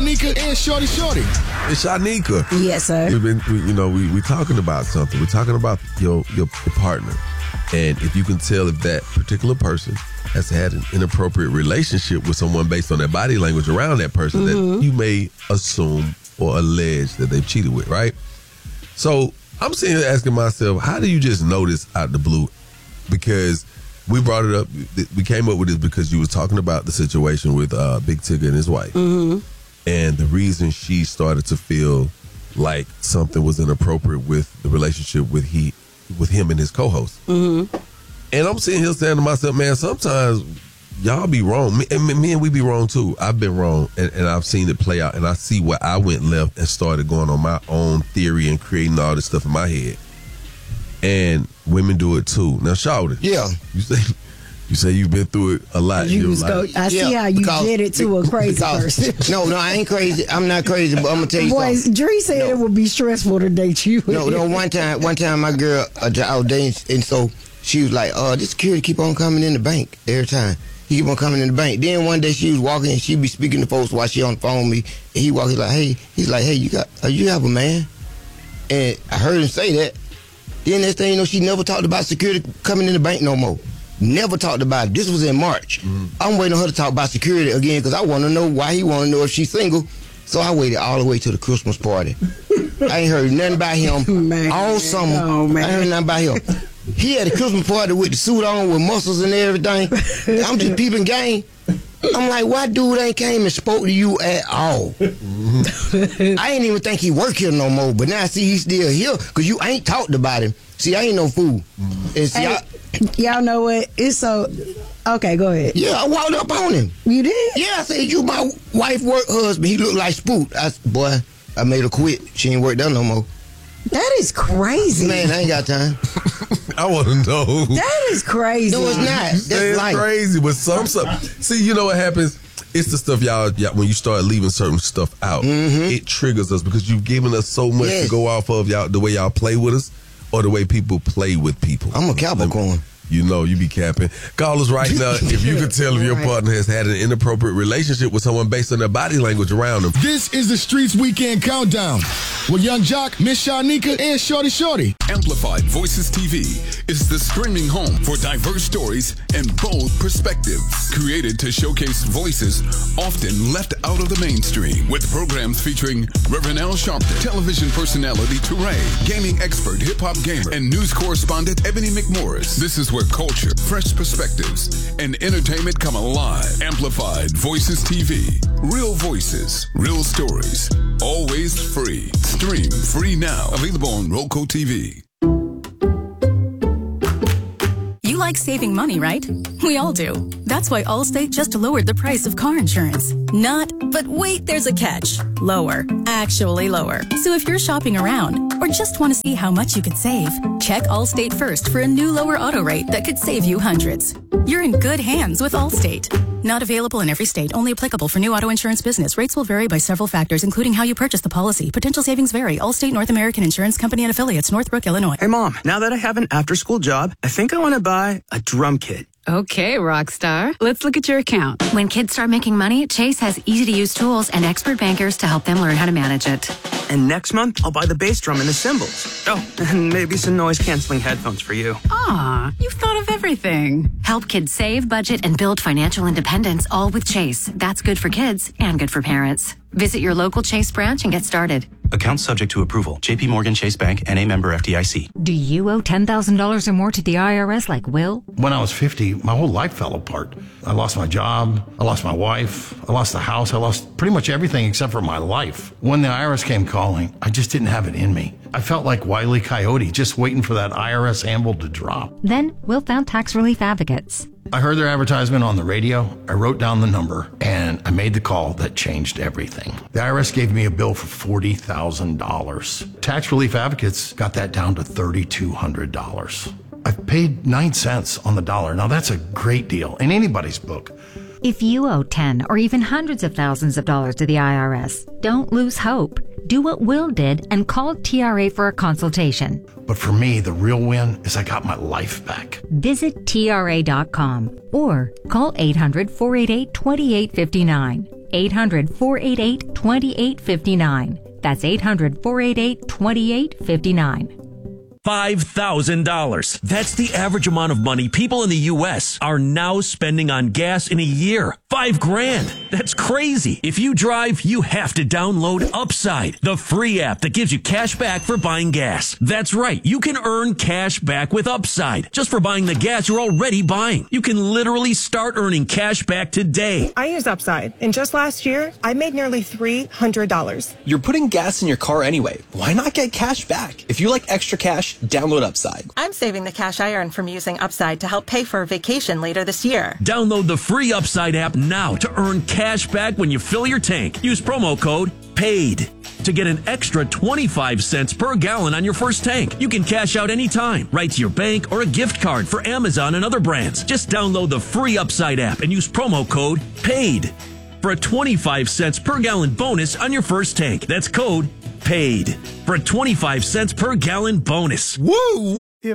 Shanika and Shorty. It's Shanika. Yes, sir. We talking about something. We're talking about your partner. And if you can tell if that particular person has had an inappropriate relationship with someone based on their body language around that person that you may assume or allege that they've cheated with, right? So I'm sitting here asking myself, how do you just notice out the blue? Because we brought it up, we came up with this because you was talking about the situation with Big Tigger and his wife. And the reason she started to feel like something was inappropriate with the relationship with him and his co-host. And I'm sitting here saying to myself, man, sometimes y'all be wrong. Me and we be wrong too. I've been wrong, and I've seen it play out, and I see where I went left and started going on my own theory and creating all this stuff in my head. And women do it too. Now, Shawty, you say you've been through it a lot. I see how you did it to a crazy person. No, I ain't crazy. I'm not crazy, but I'm gonna tell you something. Dree said it would be stressful to date you. No, one time my girl, I was dating, and so she was like, this security keep on coming in the bank every time. He keep on coming in the bank. Then one day she was walking and she be speaking to folks while she on the phone with me. And he walks, he's like, hey, you have a man? And I heard him say that. Then next thing you know, she never talked about security coming in the bank no more. Never talked about it. This was in March. I'm waiting on her to talk about security again because I want to know why he want to know if she's single. So I waited all the way to the Christmas party. I ain't heard nothing about him all summer. Oh, man. I ain't heard nothing about him. He had a Christmas party with the suit on with muscles and everything. I'm just peeping game. I'm like, why dude ain't came and spoke to you at all? I ain't even think he work here no more. But now I see he's still here because you ain't talked about him. See, I ain't no fool. And see, y'all know what? It's so... Okay, go ahead. Yeah, I walked up on him. You did? Yeah, I said, you my wife work husband. He looked like Spook. I made her quit. She ain't work there no more. That is crazy. Man, I ain't got time. I want to know. That is crazy. No, it's not. That's life. Crazy, but some stuff. See, you know what happens? It's the stuff y'all when you start leaving certain stuff out, it triggers us because you've given us so much to go off of y'all, the way y'all play with us or the way people play with people. I'm a Capricorn. You know, you be capping. Call us right now if you can tell if your partner has had an inappropriate relationship with someone based on their body language around them. This is the Streets Weekend Countdown with Young Jock, Miss Shanika, and Shorty. Amplified Voices TV is the streaming home for diverse stories and bold perspectives. Created to showcase voices often left out of the mainstream. With programs featuring Reverend Al Sharpton, television personality Teray, gaming expert, hip-hop gamer, and news correspondent Ebony McMorris. This is where culture, fresh perspectives, and entertainment come alive. Amplified Voices TV. Real voices, real stories. Always free. Stream free now. Available on Roku TV. You like saving money, right? We all do. That's why Allstate just lowered the price of car insurance. But wait, there's a catch. Lower. Actually lower. So if you're shopping around or just want to see how much you could save, check Allstate first for a new lower auto rate that could save you hundreds. You're in good hands with Allstate. Not available in every state. Only applicable for new auto insurance business. Rates will vary by several factors, including how you purchase the policy. Potential savings vary. Allstate North American Insurance Company and affiliates. Northbrook, Illinois. Hey, Mom. Now that I have an after-school job, I think I want to buy a drum kit. Okay, Rockstar. Let's look at your account. When kids start making money, Chase has easy-to-use tools and expert bankers to help them learn how to manage it. And next month, I'll buy the bass drum and the cymbals. Oh, and maybe some noise-canceling headphones for you. Aw, you've thought of everything. Help kids save, budget, and build financial independence, all with Chase. That's good for kids and good for parents. Visit your local Chase branch and get started. Account subject to approval. J.P. Morgan Chase Bank, N.A. member FDIC. Do you owe $10,000 or more to the IRS like Will? When I was 50, my whole life fell apart. I lost my job. I lost my wife. I lost the house. I lost pretty much everything except for my life. When the IRS came calling, I just didn't have it in me. I felt like Wile E. Coyote, just waiting for that IRS anvil to drop. Then Will found Tax Relief Advocates. I heard their advertisement on the radio, I wrote down the number, and I made the call that changed everything. The IRS gave me a bill for $40,000. Tax Relief Advocates got that down to $3,200. I've paid 9 cents on the dollar. Now that's a great deal in anybody's book. If you owe 10 or even hundreds of thousands of dollars to the IRS, don't lose hope. Do what Will did and call TRA for a consultation. But for me, the real win is I got my life back. Visit TRA.com or call 800-488-2859. 800-488-2859. That's 800-488-2859. $5,000. That's the average amount of money people in the U.S. are now spending on gas in a year. $5,000. That's crazy. If you drive, you have to download Upside, the free app that gives you cash back for buying gas. That's right. You can earn cash back with Upside just for buying the gas you're already buying. You can literally start earning cash back today. I use Upside, and just last year, I made nearly $300. You're putting gas in your car anyway. Why not get cash back? If you like extra cash, download Upside. I'm saving the cash I earn from using Upside to help pay for a vacation later this year. Download the free Upside app now to earn cash back when you fill your tank. Use promo code PAID to get an extra 25 cents per gallon on your first tank. You can cash out anytime, right to your bank or a gift card for Amazon and other brands. Just download the free Upside app and use promo code PAID for a 25 cents per gallon bonus on your first tank. That's code PAID for a 25 cents per gallon bonus. Woo!